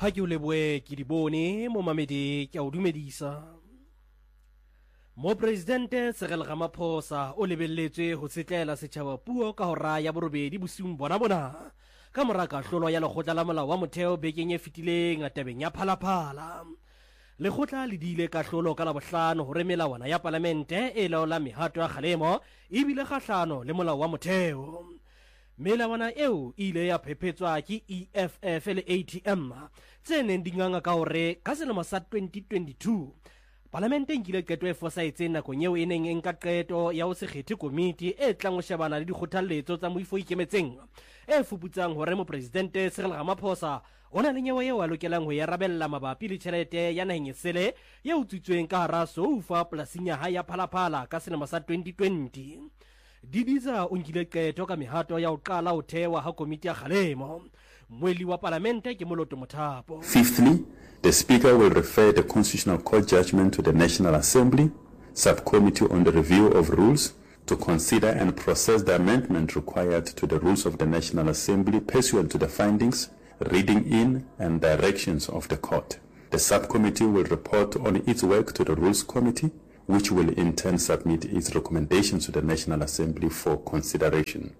Ha ke o leboe ke di bone mo mamedi ke a o dumedisa. Mo presidente Cyril Ramaphosa o lebelletswe ho tsetlela setjhaba puo ka hora ya borobedi bosiung bona ka mora kahlolo ya lekgotla la molao wa motheo bekeng e fetileng tabeng ya phalaphala. Lekgotla le diile kahlolo ka Labohlano hore melawana ya palamente e laola mehato ya kgalemo e bile kgahlano le molao wa motheo. Melawana eo ile ya phepetswa ke EFF le ATM tse neng di nganga ka hore ka selemo sa 2022 Parlamente nkile qeto e fosahetseng nakong eo e neng e nka qeto ya ho se kgethe komiti e tlang ho shebana le dikgothaletso tsa moifo ikemetseng e fuputsang hore mopresidente Cyril Ramaphosa o na le nyewe eo a lokelang ho yarabella mabapi le tjhelete ya naheng e sele ye utswitsweng ka hara soufa polasing ya hae ya Phalaphala ka selemo sa 2020. Didiza o nkile qeto ka mehato ya ho qala ho thewa ha komiti ya kgalemo. Moeli wa Parlamente ke Moloto Mothapo. Fifthly, the Speaker will refer the Constitutional Court judgment to the National Assembly Subcommittee on the Review of Rules to consider and process the amendment required to the rules of the National Assembly pursuant to the findings, reading in and directions of the court. The subcommittee will report on its work to the Rules Committee, which will in turn submit its recommendations to the National Assembly for consideration.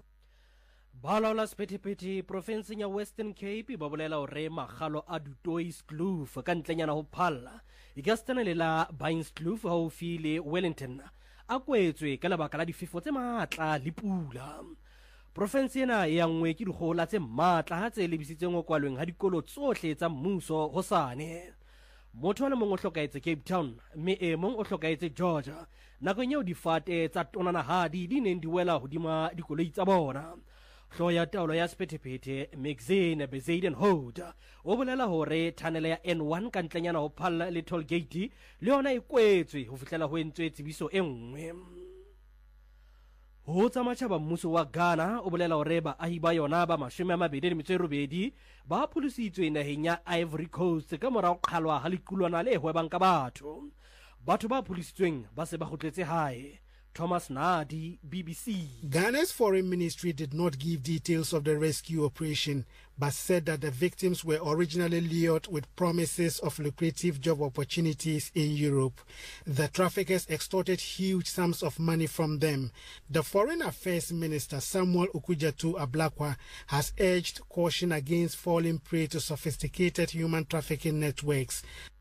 Balaola sephethephethe profenseng ya Western Cape ba bolela hore magalo a Dutoitskloof ka ntlenyana ho phalla e ka stanela Bainskloof haufi le Wellington a kwetswe ka lebaka la difefo tse matla le pula. Profense ena e angwe ke dikgohola tse matla tse lebisitseng ho kwalweng ha dikolo tsohle tsa mmuso hosane. Motho le mong o hlokaetse Cape Town mme e mong o hlokaetse Georgia nakong eo difate tsa tonanahadi di neng di wela hodima dikoloi tsa bona. Hloho ya taolo ya sephethephethe Maxine Bezuidenhout o bolela hore tunnel ya N1 ka ntlenyana ho phalla le toll gate le yona e kwetswe ho fihlela ho entswe tsebiso e nngwe. Ho tsa matjhaba mmuso wa Ghana o bolela hore baahi ba yona ba 28 ba pholositswe naheng ya Ivory Coast ka mora ho qhalwa ha lequlwana le hwebang ka batho. Batho ba pholositsweng ba se ba kgutletse hae. Thomas Nadi, BBC. Ghana's foreign ministry did not give details of the rescue operation, but said that the victims were originally lured with promises of lucrative job opportunities in Europe. The traffickers extorted huge sums of money from them. The Foreign Affairs Minister Samuel Okudzeto Ablakwa has urged caution against falling prey to sophisticated human trafficking networks.